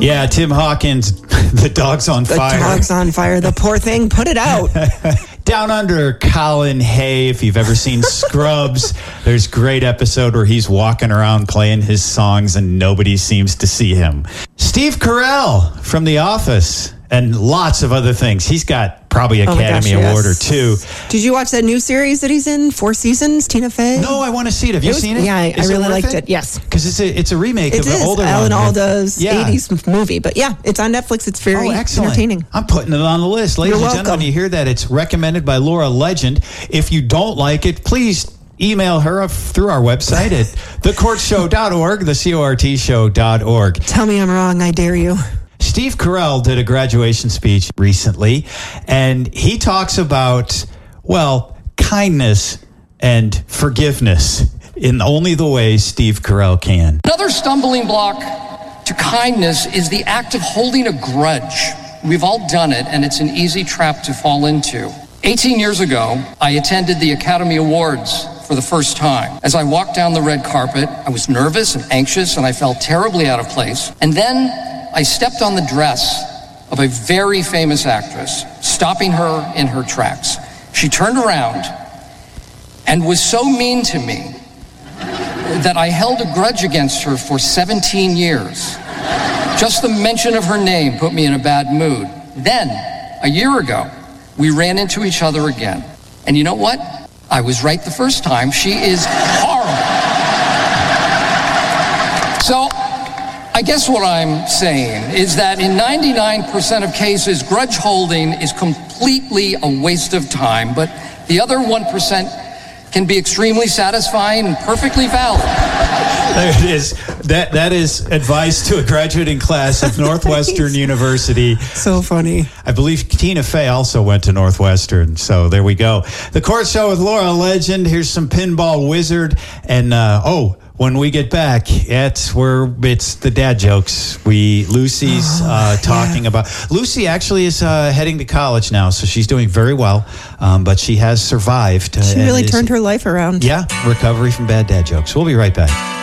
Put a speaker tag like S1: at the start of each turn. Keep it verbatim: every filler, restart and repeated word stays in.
S1: Yeah, Tim Hawkins, the dog's on
S2: The
S1: fire.
S2: The dog's on fire. The poor thing. Put it out.
S1: Down Under, Colin Hay. If you've ever seen Scrubs, there's a great episode where he's walking around playing his songs and nobody seems to see him. Steve Carell from The Office and lots of other things. He's got probably Academy
S2: oh gosh,
S1: Award
S2: yes.
S1: or two.
S2: Did you watch that new series that he's in? Four seasons, Tina Fey?
S1: No, I want to see it. Have you
S2: it was,
S1: seen it?
S2: Yeah, I, I really liked it? it. Yes.
S1: Because it's a, it's a remake
S2: it
S1: of
S2: is.
S1: an older
S2: Alan
S1: one.
S2: Alda's
S1: yeah.
S2: eighties movie. But yeah, it's on Netflix. It's very
S1: oh, excellent.
S2: entertaining.
S1: I'm putting it on the list. Ladies
S2: You're
S1: and gentlemen,
S2: welcome.
S1: you hear that? It's recommended by Laura Legend. If you don't like it, please email her through our website at the court show dot org, the C O R T show dot org.
S2: Tell me I'm wrong. I dare you.
S1: Steve Carell did a graduation speech recently, and he talks about, well, kindness and forgiveness in only the way Steve Carell can.
S3: Another stumbling block to kindness is the act of holding a grudge. We've all done it, and it's an easy trap to fall into. eighteen years ago, I attended the Academy Awards for the first time. As I walked down the red carpet, I was nervous and anxious, and I felt terribly out of place. And then I stepped on the dress of a very famous actress, stopping her in her tracks. She turned around and was so mean to me that I held a grudge against her for seventeen years. Just the mention of her name put me in a bad mood. Then, a year ago, we ran into each other again. And you know what? I was right the first time. She is horrible. So, I guess what I'm saying is that in ninety-nine percent of cases, grudge holding is completely a waste of time, but the other one percent can be extremely satisfying and perfectly valid.
S1: There it is. That that is advice to a graduating class of Northwestern University.
S2: So funny.
S1: I believe Tina Fey also went to Northwestern, so there we go. The Court Show with Laura Legend. Here's some Pinball Wizard, and uh, oh. When we get back, it's where it's the dad jokes. We Lucy's uh, talking yeah. about. Lucy actually is uh, heading to college now, so she's doing very well. Um, but she has survived. Uh,
S2: she really
S1: is,
S2: turned her life around.
S1: Yeah, recovery from bad dad jokes. We'll be right back.